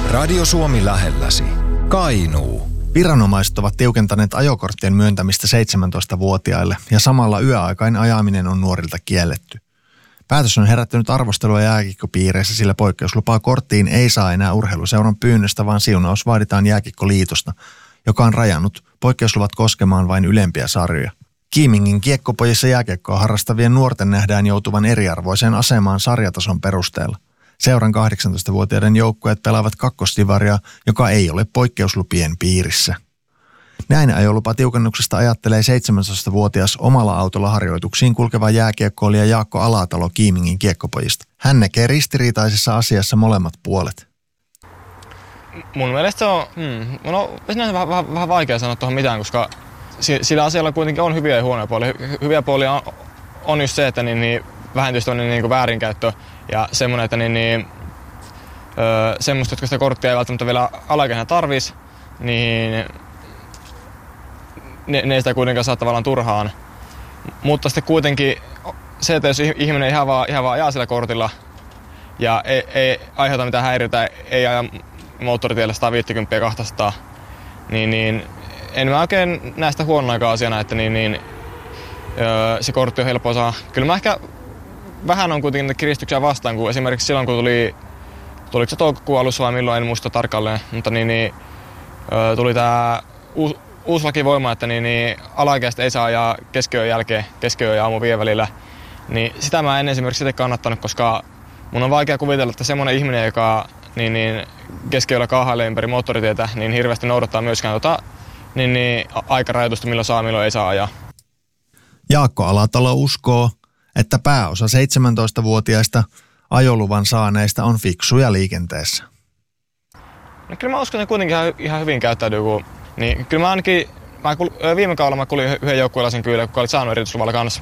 Radio Suomi lähelläsi. Kainuu. Viranomaiset ovat tiukentaneet ajokorttien myöntämistä 17-vuotiaille ja samalla yöaikain ajaminen on nuorilta kielletty. Päätös on herättänyt arvostelua jääkiekkopiireissä, sillä poikkeuslupaa korttiin ei saa enää urheiluseuran pyynnöstä, vaan siunaus vaaditaan Jääkiekkoliitosta, joka on rajannut poikkeusluvat koskemaan vain ylempiä sarjoja. Kiimingin kiekkopojissa jääkiekkoa harrastavien nuorten nähdään joutuvan eriarvoiseen asemaan sarjatason perusteella. Seuran 18-vuotiaiden joukkueet pelaavat kakkosdivaria, joka ei ole poikkeuslupien piirissä. Näin ajolupatiukennuksesta ajattelee 17-vuotias omalla autolla harjoituksiin kulkeva jääkiekkoilija Jaakko Alatalo Kiimingin kiekkopojista. Hän näkee ristiriitaisessa asiassa molemmat puolet. Mun mielestä se on, vähän vaikea sanoa tuohon mitään, koska sillä asialla kuitenkin on hyviä ja huonoja puolia. Hyviä puolia on just se, että vähentyisi niin väärinkäyttö ja semmoinen, että semmoista, jotka sitä korttia ei välttämättä vielä alaikäisenä tarvitsisi, niin ne ei sitä kuitenkaan saa tavallaan turhaan. Mutta sitten kuitenkin se, että jos ihminen ihan vaan ajaa sillä kortilla ja ei aiheuta mitään häiriötä, ei aja moottoritiellä 150-200, niin en mä oikein näe sitä huononakaan asiana, että se kortti on helppoa saa. Kyllä mä ehkä vähän on kuitenkin kiristyksiä vastaan, kun esimerkiksi silloin kun tuliko se toukokuun alussa vai milloin, en muista tarkalleen, mutta tuli tää uusi laki voimaan, että alaikäiset ei saa ajaa keskiyön jälkeen, keskiyön ja aamu 5 välillä. Niin sitä mä en esimerkiksi itse kannattanut, koska mun on vaikea kuvitella, että semmoinen ihminen, joka keskiyöllä kaahailee ympäri moottoritietä, niin hirveästi noudattaa myöskään aikarajoitusta, milloin saa, milloin ei saa ajaa. Jaakko Alatalo uskoo, että pääosa 17-vuotiaista ajoluvan saaneista on fiksuja liikenteessä. No kyllä mä uskon, että kuitenkin ihan hyvin käyttäytyy. Kyllä mä ainakin, viime kaudella mä kuulin yhden joukkueelaisen kyllä, joka oli saanut erityisluvalla kanssa.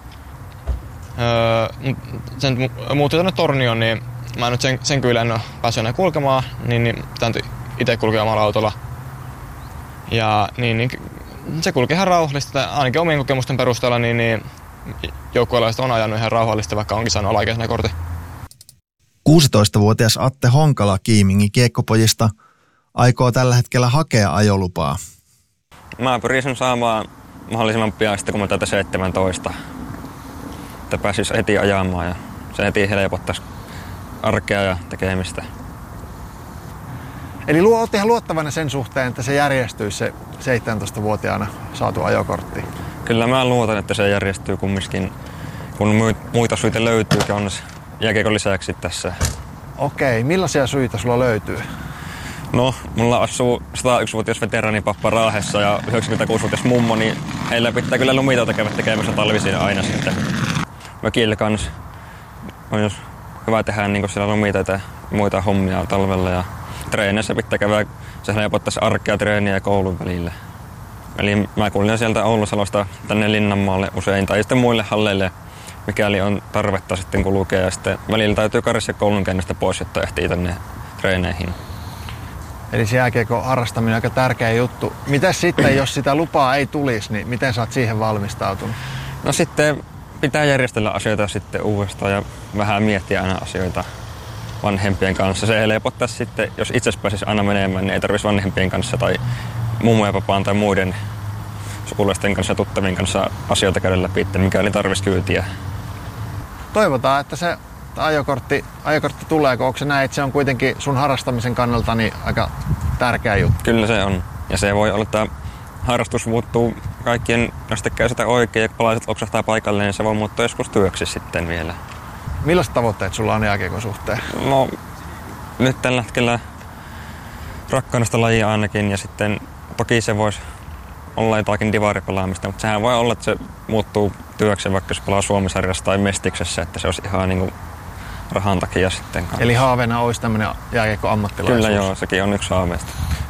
Sen muuttui tuonne Tornioon, niin mä nyt sen kyllä en ole päässyt enää kulkemaan, niin pitää itse kulkea omalla autolla. Ja se kulki ihan rauhallisesti, ainakin omien kokemusten perusteella, joukkueelaiset on ajanut ihan rauhallisesti, vaikka onkin saanut alaikäisenä kortin. 16-vuotias Atte Honkala Kiimingin kiekkopojista aikoo tällä hetkellä hakea ajolupaa. Mä pyrin sen saamaan mahdollisimman pian sitten, kun mä tätä 17. Että pääsis heti ajamaan ja se heti helpottaisi arkea ja tekemistä. Eli olet ihan luottavainen sen suhteen, että se järjestyisi se 17-vuotiaana saatu ajokortti? Kyllä mä luotan, että se järjestyy kumminkin, kun muita syitä löytyy jääkiekon lisäksi tässä. Okei, millaisia syitä sulla löytyy? No, mulla asuu 101-vuotias veteraanipappa Raahessa ja 96-vuotias mummo, niin heillä pitää kyllä lumita tekemässä talvisin aina sitten. Mökillä kans on hyvä tehdä niin siellä lumita ja muita hommia talvella ja treeneissä pitää käydä, se helpottaisi arkea, treeniä ja koulun välillä. Eli mä kuljen sieltä Oulusalosta tänne Linnanmaalle usein tai sitten muille halleille, mikäli on tarvetta sitten kulkea ja sitten välillä täytyy karsia koulunkäynnistä pois, jotta ehtii tänne treeneihin. Eli se jääkiekon harrastaminen on aika tärkeä juttu. Mitäs sitten, jos sitä lupaa ei tulisi, niin miten sä oot siihen valmistautunut? No sitten pitää järjestellä asioita sitten uudestaan ja vähän miettiä aina asioita vanhempien kanssa. Se helpottaa sitten, jos itse pääsisi aina menemään, niin ei tarvitsisi vanhempien kanssa tai mummo ja papaan tai muiden sukulaisten kanssa ja tuttavien kanssa asioita käydä läpi, mikäli tarvitsisi kyytiä. Toivotaan, että se ajokortti tulee, kun onko se näin, että se on kuitenkin sun harrastamisen kannalta niin aika tärkeä juttu? Kyllä se on. Ja se voi olla, että harrastus muuttuu kaikkien, jos tekee sitä oikein ja palaiset loksahtaa paikalleen, niin se voi muuttua joskus työksi sitten vielä. Millaiset tavoitteet sulla on jääkiekon suhteen? No, nyt tällä hetkellä rakkaudesta lajia ainakin ja sitten toki se voisi olla jotakin divaripelaamista, mutta sehän voi olla, että se muuttuu työksi, vaikka jos pelaa Suomi-sarjassa tai Mestiksessä, että se olisi ihan niin kuin rahan takia sitten kanssa. Eli haaveena olisi tämmöinen jääkiekko ammattilaisuus? Kyllä joo, sekin on yksi haaveista.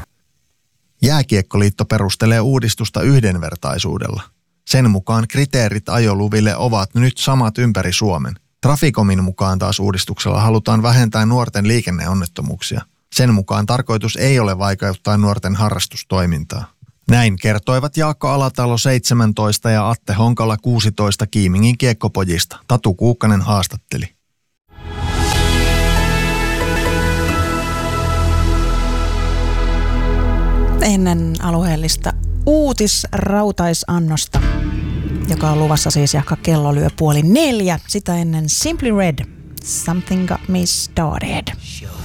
Jääkiekkoliitto perustelee uudistusta yhdenvertaisuudella. Sen mukaan kriteerit ajoluville ovat nyt samat ympäri Suomen. Traficomin mukaan taas uudistuksella halutaan vähentää nuorten liikenneonnettomuuksia. Sen mukaan tarkoitus ei ole vaikeuttaa nuorten harrastustoimintaa. Näin kertoivat Jaakko Alatalo 17 ja Atte Honkala 16 Kiimingin kiekkopojista. Tatu Kuukkanen haastatteli. ennen alueellista uutisrautaisannosta, joka on luvassa siis, jahka kello lyö 3:30. Sitä ennen Simply Red, Something Got Me Started.